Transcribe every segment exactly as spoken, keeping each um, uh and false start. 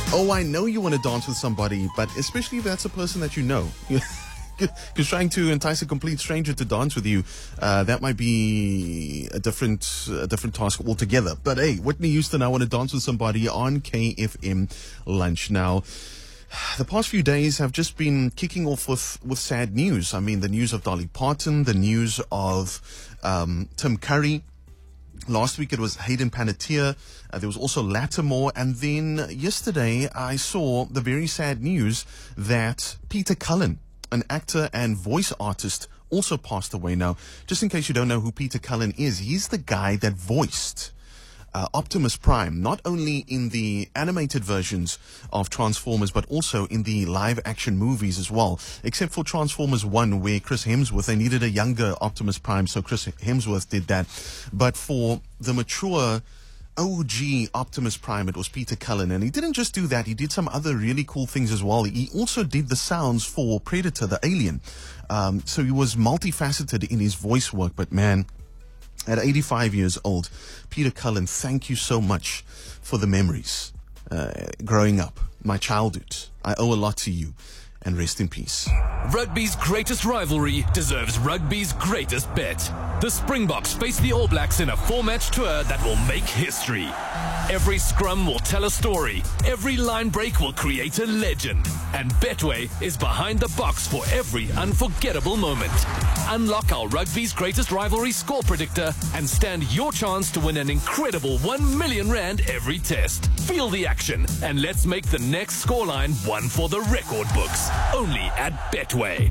Oh, I know you want to dance with somebody, but especially if that's a person that you know. Because trying to entice a complete stranger to dance with you, uh, that might be a different a different task altogether. But hey, Whitney Houston, I want to dance with somebody on K F M Lunch. Now, the past few days have just been kicking off with, with sad news. I mean, the news of Dolly Parton, the news of um, Tim Curry. Last week it was Hayden Panettiere. Uh, there was also Lattimore. And then yesterday I saw the very sad news that Peter Cullen, an actor and voice artist, also passed away. Now, just in case you don't know who Peter Cullen is, he's the guy that voiced uh, Optimus Prime, not only in the animated versions of Transformers, but also in the live action movies as well, except for Transformers one, where Chris Hemsworth, they needed a younger Optimus Prime, so Chris Hemsworth did that. But for the mature O G Optimus Prime, it was Peter Cullen, and he didn't just do that, he did some other really cool things as well. He also did the sounds for Predator, the alien. Um, so he was multifaceted in his voice work, but man, at eighty-five years old, Peter Cullen, thank you so much for the memories. Uh, growing up, my childhood, I owe a lot to you, and rest in peace. Rugby's greatest rivalry deserves rugby's greatest bet. The Springboks face the All Blacks in a four-match tour that will make history. Every scrum will tell a story. Every line break will create a legend. And Betway is behind the box for every unforgettable moment. Unlock our rugby's greatest rivalry score predictor and stand your chance to win an incredible one million rand every test. Feel the action and let's make the next scoreline one for the record books. Only at Betway.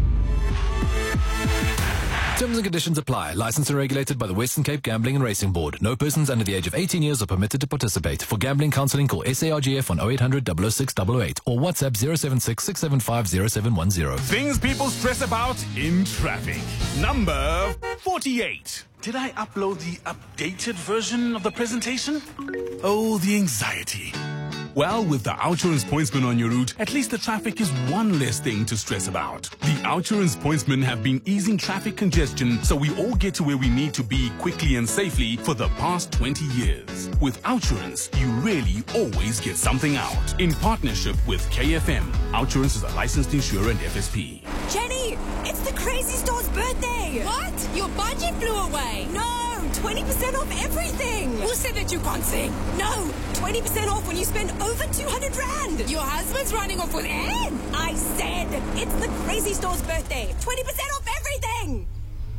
Terms and conditions apply. Licensed and regulated by the Western Cape Gambling and Racing Board. No persons under the age of eighteen years are permitted to participate. For gambling counselling, call S A R G F on oh eight hundred, double oh six, double oh eight or WhatsApp zero seven six, six seven five, zero seven one zero. Things people stress about in traffic. Number forty-eight. Did I upload the updated version of the presentation? Oh, the anxiety. Well, with the Outsurance Pointsman on your route, at least the traffic is one less thing to stress about. The Outsurance Pointsmen have been easing traffic congestion so we all get to where we need to be quickly and safely for the past twenty years. With Outsurance, you really always get something out. In partnership with K F M, Outsurance is a licensed insurer and F S P. Jenny, it's the Crazy Store's birthday! What? Your budget flew away? No, twenty percent off everything! Who said that you can't sing? No, twenty percent off when you spend over two hundred rand! Your husband's running off with Anne! I said, it's the Crazy Store's birthday! twenty percent off everything!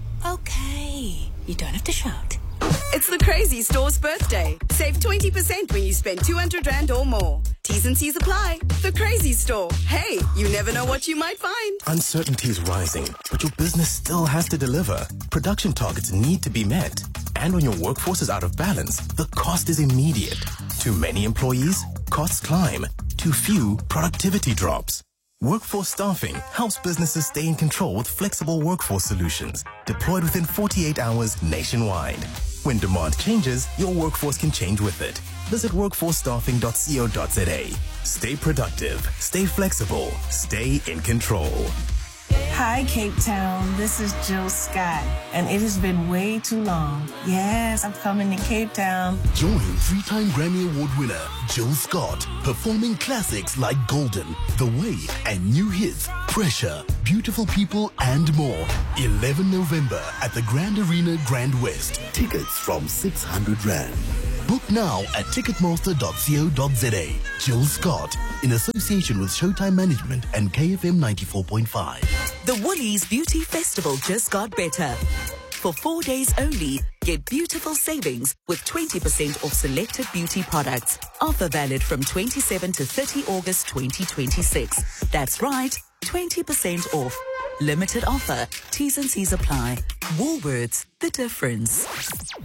Okay, you don't have to shout. It's the Crazy Store's birthday. Save twenty percent when you spend two hundred rand or more. T's and C's apply. The Crazy Store. Hey, you never know what you might find. Uncertainty is rising, but your business still has to deliver. Production targets need to be met. And when your workforce is out of balance, the cost is immediate. Too many employees? Costs climb. Too few? Productivity drops. Workforce Staffing helps businesses stay in control with flexible workforce solutions, deployed within forty-eight hours nationwide. When demand changes, your workforce can change with it. Visit workforce staffing dot co dot za. Stay productive, stay flexible, stay in control. Hi, Cape Town. This is Jill Scott, and it has been way too long. Yes, I'm coming to Cape Town. Join three-time Grammy Award winner Jill Scott, performing classics like Golden, The Way, and new hits Pressure, Beautiful People, and more. eleventh November at the Grand Arena Grand West. Tickets from six hundred rand. Book now at ticketmaster dot co dot za. Jill Scott, in association with Showtime Management and K F M ninety-four point five. The Woolies Beauty Festival just got better. For four days only, get beautiful savings with twenty percent off selected beauty products. Offer valid from twenty-seventh to thirtieth August twenty twenty-six. That's right, twenty percent off. Limited offer. T's and C's apply. Woolworths, the difference.